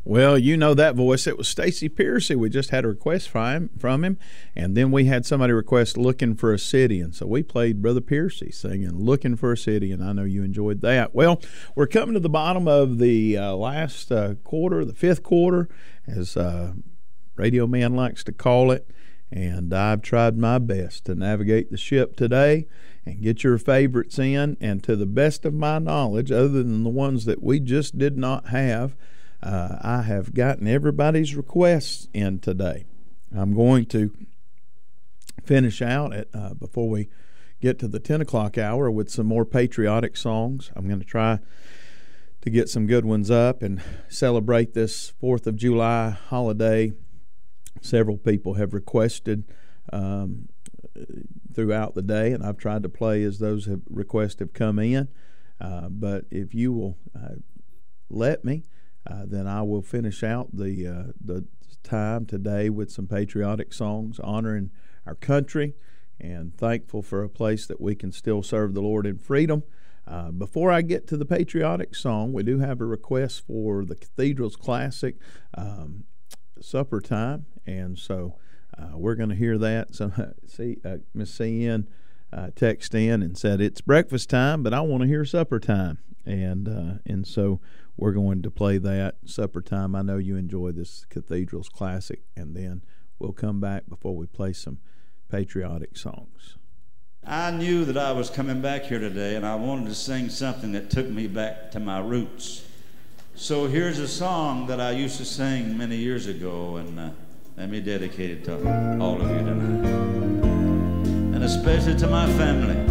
Well, you know that voice. It was Stacy Piercy. We just had a request from him, and then we had somebody request Looking for a City, and so we played Brother Piercy singing Looking for a City, and I know you enjoyed that. Well, we're coming to the bottom of the last quarter, the fifth quarter, as Radio Man likes to call it, and I've tried my best to navigate the ship today and get your favorites in, and to the best of my knowledge, other than the ones that we just did not have, I have gotten everybody's requests in today. I'm going to finish out before we get to the 10 o'clock hour with some more patriotic songs. I'm going to try to get some good ones up and celebrate this 4th of July holiday. Several people have requested throughout the day, and I've tried to play as those requests have come in. But if you will let me, then I will finish out the time today with some patriotic songs, honoring our country and thankful for a place that we can still serve the Lord in freedom. Before I get to the patriotic song, we do have a request for the Cathedrals Classic supper time, and so we're going to hear that. So, Miss CN texted in and said, it's breakfast time, but I want to hear supper time. And so we're going to play that supper time. I know you enjoy this Cathedrals Classic, and then we'll come back before we play some patriotic songs. I knew that I was coming back here today, and I wanted to sing something that took me back to my roots. So here's a song that I used to sing many years ago, and let me dedicate it to all of you tonight, and especially to my family.